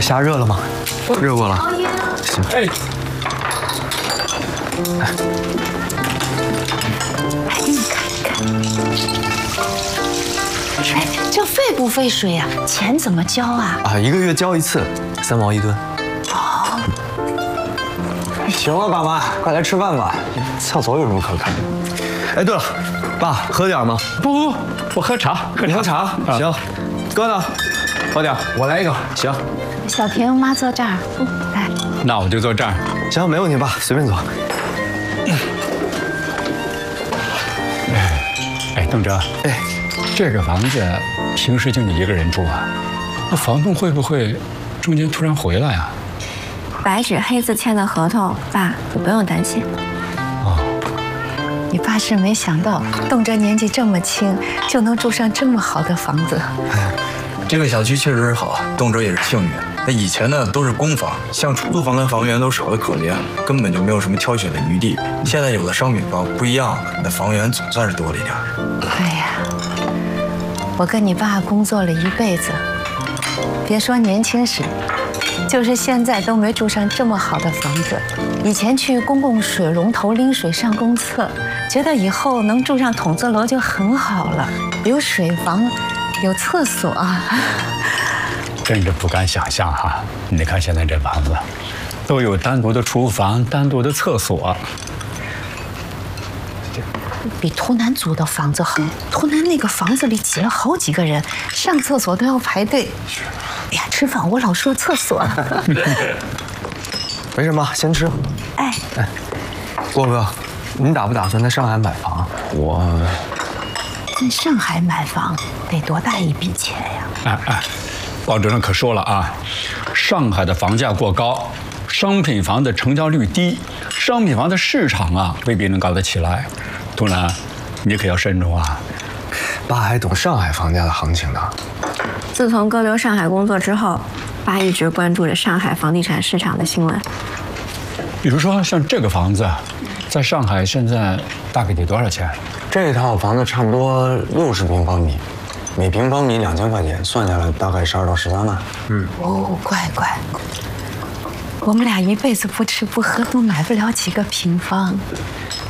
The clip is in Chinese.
虾热了吗？热过了。行。哎， 你看。哎，这费不费水呀？钱怎么交啊？ 啊，1个月交1次，3毛1吨。 哦。 行了，爸妈，快来吃饭吧。厕所有什么可看的？哎，对了，爸，喝点吗？ 不，我喝茶。 你喝茶？行。哥呢？喝点。 我来一个。 行。 小田妈坐这儿，来。 那我就坐这儿。 行，没问题，爸，随便坐。 哎，邓哲，哎，这个房子平时就你一个人住啊？那房东会不会中间突然回来啊？ 白纸黑字签的合同，爸，你不用担心。 哦， 你爸是没想到，邓哲年纪这么轻，就能住上这么好的房子。 这个小区确实是好，邓哲也是幸运。那以前呢都是公房，像出租房跟房源都少得可怜，根本就没有什么挑选的余地。现在有了商品房不一样了，那房源总算是多了一点。 哎呀，我跟你爸工作了1辈子，别说年轻时，就是现在都没住上这么好的房子。以前去公共水龙头拎水上公厕，觉得以后能住上筒子楼就很好了，有水房，有厕所。 真是不敢想象哈！你看现在这房子，都有单独的厨房、单独的厕所， 比图南租的房子好。图南那个房子里挤了好几个人，上厕所都要排队。哎呀，吃饭我老说厕所。 没什么，先吃。 哎， 郭哥，你打不打算在上海买房？我在上海买房得多大一笔钱呀？ 哎，王主任可说了啊，上海的房价过高，商品房的成交率低，商品房的市场啊未必能搞得起来。图南，你可要慎重啊！ 爸还懂上海房价的行情呢。 自从哥留上海工作之后，爸一直关注着上海房地产市场的新闻。 比如说像这个房子，在上海现在大概得多少钱？ 这套房子差不多60平方米，每平方米2000块钱，算下来大概12到13万。 哦，乖，我们俩一辈子不吃不喝都买不了几个平方。